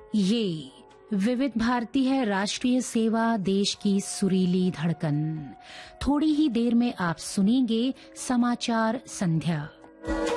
ये विविध भारती है, राष्ट्रीय सेवा, देश की सुरीली धड़कन। थोड़ी ही देर में आप सुनेंगे समाचार संध्या।